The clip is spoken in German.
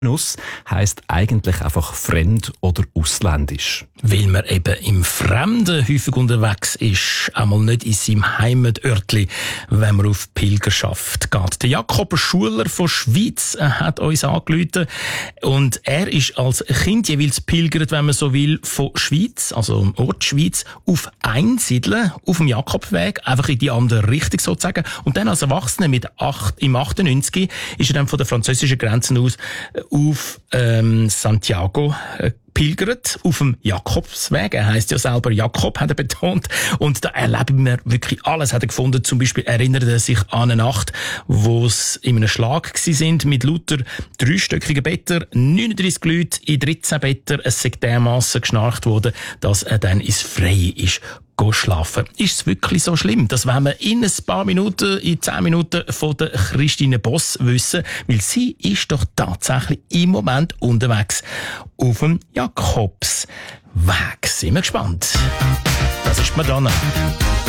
Nuss heisst eigentlich einfach fremd oder ausländisch. Weil man eben im Fremden häufig unterwegs ist, einmal nicht in seinem Heimatörtli, wenn man auf Pilgerschaft geht. Der Jakob Schuler von Schwyz hat uns angerufen und er ist als Kind jeweils pilgert, wenn man so will, von Schwyz, also im Ort Schwyz, auf Einsiedeln, auf dem Jakobweg, einfach in die andere Richtung sozusagen. Und dann als Erwachsener im 98 ist er dann von der französischen Grenze aus auf Santiago pilgert, auf dem Jakobsweg. Er heisst ja selber Jakob, hat er betont. Und da erleben wir wirklich alles, hat er gefunden. Zum Beispiel erinnert er sich an eine Nacht, wo es in einem Schlag sind mit lauter dreistöckigen Betten, 39 Leute in 13 Betten. Es sei dermassen geschnarcht worden, dass er dann ins Freie ist schlafen. Ist es wirklich so schlimm? Das wollen wir in ein paar Minuten, in 10 Minuten von der Christine Boss wissen, weil sie ist doch tatsächlich im Moment unterwegs auf dem Jakobsweg. Sind wir gespannt. Das ist Madonna.